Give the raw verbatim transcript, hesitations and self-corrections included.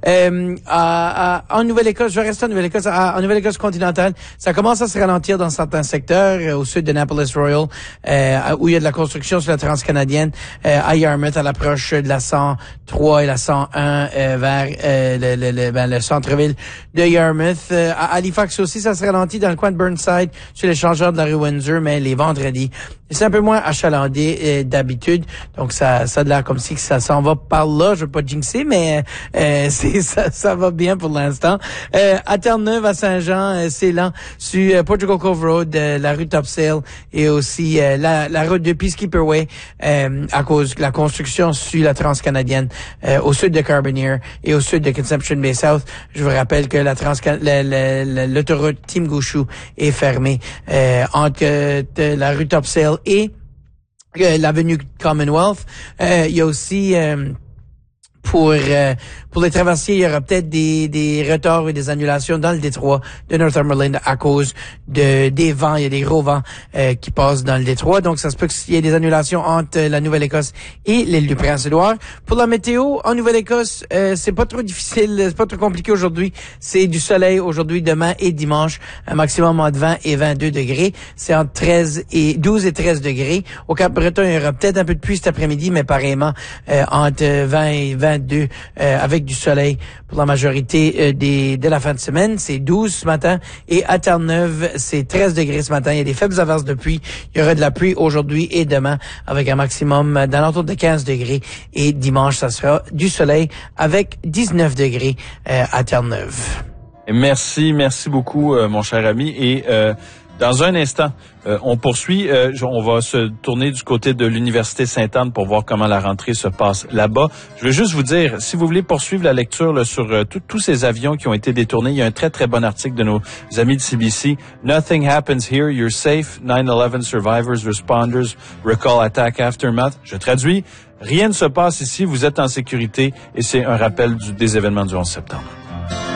Euh, à, à, en Nouvelle-Écosse, je vais rester en Nouvelle-Écosse, à, en Nouvelle-Écosse continentale, ça commence à se ralentir dans certains secteurs, euh, au sud de Annapolis Royal, euh, où il y a de la construction sur la transcanadienne, euh, à Yarmouth, à l'approche de la cent trois et la cent un, euh, vers euh, le, le, le, ben, le centre-ville de Yarmouth. Euh, à Halifax aussi, ça se ralentit dans le coin de Burnside, sur l'échangeur de la rue Windsor, mais les vendredis, c'est un peu moins achalandé euh, d'habitude, donc ça, ça a l'air comme si que ça s'en va par là. Je veux pas jinxer, mais euh, c'est ça, ça va bien pour l'instant. Euh, à Terre-Neuve, à Saint-Jean, euh, c'est lent sur euh, Portugal Cove Road, euh, la rue Topsail et aussi euh, la, la route de Peacekeeper Way euh, à cause de la construction sur la transcanadienne euh, au sud de Carbonear et au sud de Conception Bay South. Je vous rappelle que la transcan l'autoroute Team Gouchou est fermée euh, entre euh, la rue Topsail et euh, l'avenue Commonwealth. Euh, il y a aussi euh, pour euh, pour les traversiers, il y aura peut-être des des retards et des annulations dans le détroit de Northumberland à cause de des vents. Il y a des gros vents euh, qui passent dans le détroit, donc ça se peut qu'il y ait des annulations entre la Nouvelle-Écosse et l'île du Prince-Édouard. Pour la météo, en Nouvelle-Écosse, euh, c'est pas trop difficile, c'est pas trop compliqué aujourd'hui. C'est du soleil aujourd'hui, demain et dimanche, un maximum entre vingt et vingt-deux degrés. C'est entre treize et douze et treize degrés. Au Cap-Breton, il y aura peut-être un peu de pluie cet après-midi, mais pareillement euh, entre vingt et vingt-deux euh, avec du soleil pour la majorité euh, des de la fin de semaine. C'est douze ce matin et à Terre-Neuve, c'est treize degrés ce matin. Il y a des faibles averses de pluie. Il y aura de la pluie aujourd'hui et demain avec un maximum dans l'entour de quinze degrés. Et dimanche, ça sera du soleil avec dix-neuf degrés euh, à Terre-Neuve. Merci, merci beaucoup, euh, mon cher ami. Et euh, dans un instant, euh, on poursuit. Euh, on va se tourner du côté de l'Université Sainte-Anne pour voir comment la rentrée se passe là-bas. Je veux juste vous dire, si vous voulez poursuivre la lecture là, sur euh, tous ces avions qui ont été détournés, il y a un très, très bon article de nos amis de C B C. Nothing happens here. You're safe. nine eleven survivors, responders, recall attack aftermath. Je traduis. Rien ne se passe ici. Vous êtes en sécurité et c'est un rappel du, des événements du onze septembre.